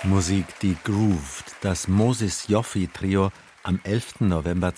Musik, die grooved, das Moses Joffi Trio am 11. November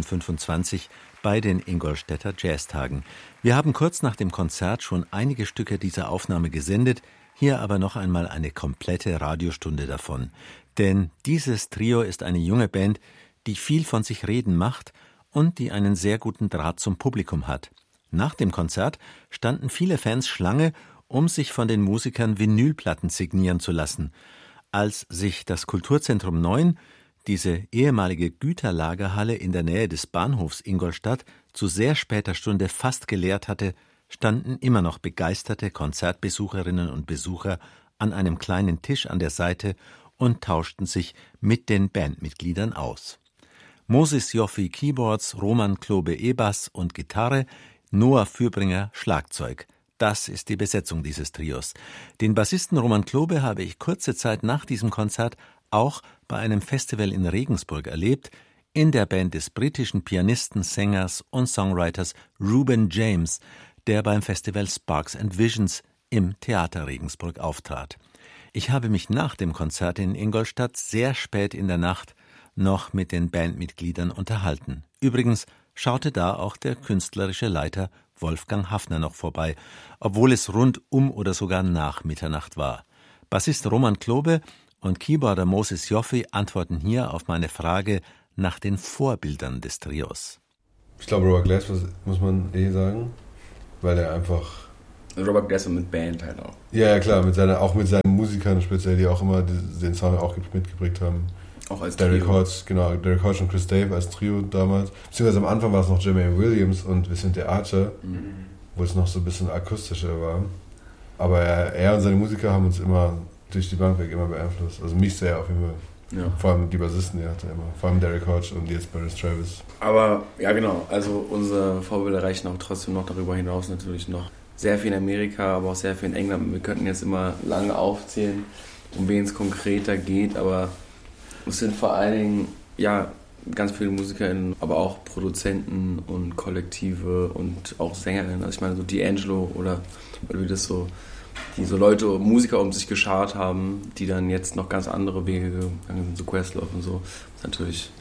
2025 bei den Ingolstädter Jazztagen. Wir haben kurz nach dem Konzert schon einige Stücke dieser Aufnahme gesendet, hier aber noch einmal eine komplette Radiostunde davon. Denn dieses Trio ist eine junge Band, die viel von sich reden macht und die einen sehr guten Draht zum Publikum hat. Nach dem Konzert standen viele Fans Schlange, um sich von den Musikern Vinylplatten signieren zu lassen. Als sich das Kulturzentrum 9, diese ehemalige Güterlagerhalle in der Nähe des Bahnhofs Ingolstadt, zu sehr später Stunde fast geleert hatte, standen immer noch begeisterte Konzertbesucherinnen und Besucher an einem kleinen Tisch an der Seite und tauschten sich mit den Bandmitgliedern aus. Moses Joffi Keyboards, Roman Klobe E-Bass und Gitarre, Noah Fürbringer Schlagzeug. Das ist die Besetzung dieses Trios. Den Bassisten Roman Klobe habe ich kurze Zeit nach diesem Konzert auch bei einem Festival in Regensburg erlebt, in der Band des britischen Pianisten, Sängers und Songwriters Reuben James, der beim Festival Sparks and Visions im Theater Regensburg auftrat. Ich habe mich nach dem Konzert in Ingolstadt sehr spät in der Nacht noch mit den Bandmitgliedern unterhalten. Übrigens schaute da auch der künstlerische Leiter Wolfgang Haffner noch vorbei, obwohl es rund um oder sogar nach Mitternacht war. Bassist Roman Klobe und Keyboarder Moses Joffi antworten hier auf meine Frage nach den Vorbildern des Trios. Ich glaube, Robert Glasper muss man sagen, weil er einfach... Robert Glasper mit Band halt auch. Ja, klar, auch mit seinen Musikern speziell, die auch immer den Sound auch mitgeprägt haben. Auch als Derek Trio. Hodge, genau, Derek Hodge und Chris Dave als Trio damals. Beziehungsweise am Anfang war es noch Jermaine Williams und Vicente Archer, wo es noch so ein bisschen akustischer war. Aber er und seine Musiker haben uns immer durch die Bank weg immer beeinflusst. Also mich sehr auf jeden Fall. Ja. Vor allem die Bassisten, die hatte immer. Vor allem Derek Hodge und jetzt Barris Travis. Aber, ja genau, also unsere Vorbilder reichen auch trotzdem noch darüber hinaus natürlich noch. Sehr viel in Amerika, aber auch sehr viel in England. Wir könnten jetzt immer lange aufzählen, um wen es konkreter geht, aber es sind vor allen Dingen, ja, ganz viele MusikerInnen, aber auch Produzenten und Kollektive und auch Sängerinnen. Also ich meine, so D'Angelo oder wie das so, die so Leute, Musiker um sich geschart haben, die dann jetzt noch ganz andere Wege gegangen sind, so Questlove und so. Das natürlich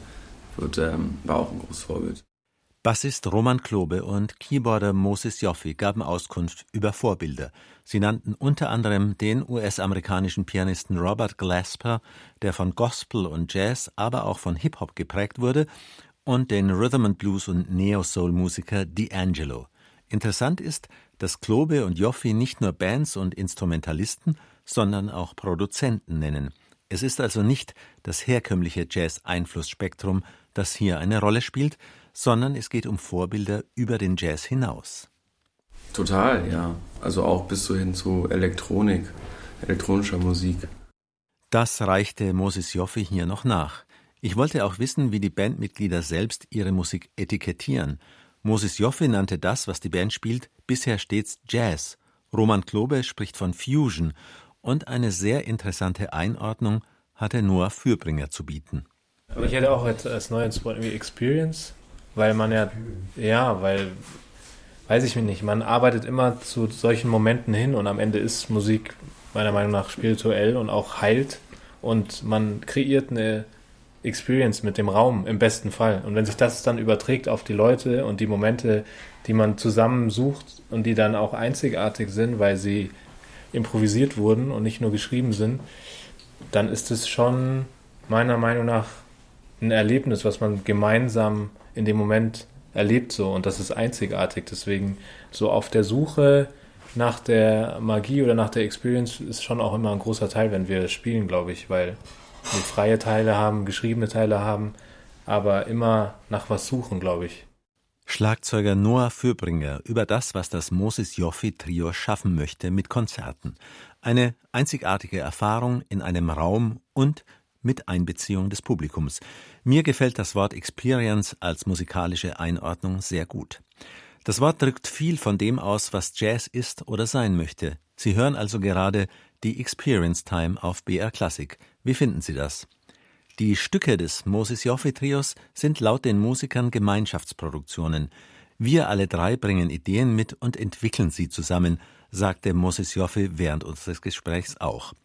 war auch ein großes Vorbild. Bassist Roman Klobe und Keyboarder Moses Joffi gaben Auskunft über Vorbilder. Sie nannten unter anderem den US-amerikanischen Pianisten Robert Glasper, der von Gospel und Jazz, aber auch von Hip-Hop geprägt wurde, und den Rhythm and Blues- und Neo-Soul-Musiker D'Angelo. Interessant ist, dass Klobe und Joffi nicht nur Bands und Instrumentalisten, sondern auch Produzenten nennen. Es ist also nicht das herkömmliche Jazz-Einflussspektrum, das hier eine Rolle spielt, sondern es geht um Vorbilder über den Jazz hinaus. Total, ja. Also auch bis so hin zu Elektronik, elektronischer Musik. Das reichte Moses Joffi hier noch nach. Ich wollte auch wissen, wie die Bandmitglieder selbst ihre Musik etikettieren. Moses Joffi nannte das, was die Band spielt, bisher stets Jazz. Roman Klobe spricht von Fusion. Und eine sehr interessante Einordnung hatte Noah Fürbringer zu bieten. Ich hätte auch als neues Wort irgendwie Experience, weil man weiß ich nicht, man arbeitet immer zu solchen Momenten hin und am Ende ist Musik meiner Meinung nach spirituell und auch heilt und man kreiert eine Experience mit dem Raum im besten Fall. Und wenn sich das dann überträgt auf die Leute und die Momente, die man zusammen sucht und die dann auch einzigartig sind, weil sie improvisiert wurden und nicht nur geschrieben sind, dann ist es schon meiner Meinung nach ein Erlebnis, was man gemeinsam in dem Moment erlebt so und das ist einzigartig. Deswegen so auf der Suche nach der Magie oder nach der Experience ist schon auch immer ein großer Teil, wenn wir spielen, glaube ich, weil wir freie Teile haben, geschriebene Teile haben, aber immer nach was suchen, glaube ich. Schlagzeuger Noah Fürbringer über das, was das Moses Joffi Trio schaffen möchte mit Konzerten. Eine einzigartige Erfahrung in einem Raum und mit Einbeziehung des Publikums. Mir gefällt das Wort Experience als musikalische Einordnung sehr gut. Das Wort drückt viel von dem aus, was Jazz ist oder sein möchte. Sie hören also gerade die Experience Time auf BR Classic. Wie finden Sie das? Die Stücke des Moses Joffi Trios sind laut den Musikern Gemeinschaftsproduktionen. Wir alle drei bringen Ideen mit und entwickeln sie zusammen, sagte Moses Joffi während unseres Gesprächs auch.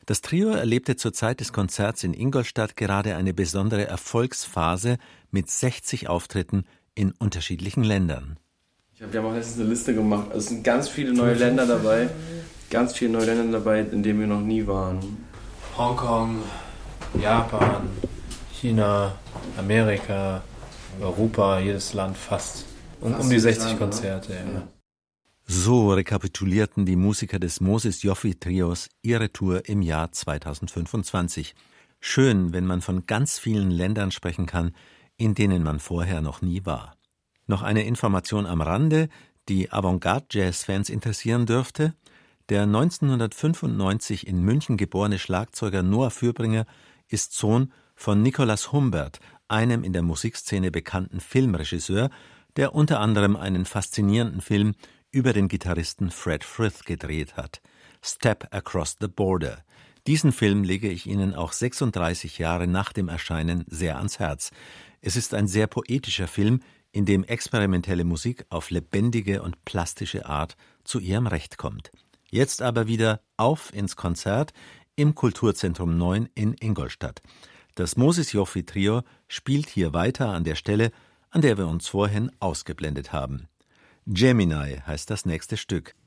Das Trio erlebte zur Zeit des Konzerts in Ingolstadt gerade eine besondere Erfolgsphase mit 60 Auftritten in unterschiedlichen Ländern. Wir haben auch letztens eine Liste gemacht. Also es sind ganz viele neue Länder dabei. Ganz viele neue Länder dabei, in denen wir noch nie waren. Hongkong, Japan, China, Amerika, Europa, jedes Land fast. Um die 60 Konzerte, ja. So rekapitulierten die Musiker des Moses Joffi Trios ihre Tour im Jahr 2025. Schön, wenn man von ganz vielen Ländern sprechen kann, in denen man vorher noch nie war. Noch eine Information am Rande, die Avantgarde-Jazz-Fans interessieren dürfte. Der 1995 in München geborene Schlagzeuger Noah Fürbringer ist Sohn von Nicolas Humbert, einem in der Musikszene bekannten Filmregisseur, der unter anderem einen faszinierenden Film über den Gitarristen Fred Frith gedreht hat. Step Across the Border. Diesen Film lege ich Ihnen auch 36 Jahre nach dem Erscheinen sehr ans Herz. Es ist ein sehr poetischer Film, in dem experimentelle Musik auf lebendige und plastische Art zu ihrem Recht kommt. Jetzt aber wieder auf ins Konzert im Kulturzentrum 9 in Ingolstadt. Das Moses Joffi Trio spielt hier weiter an der Stelle, an der wir uns vorhin ausgeblendet haben. Gemini heißt das nächste Stück.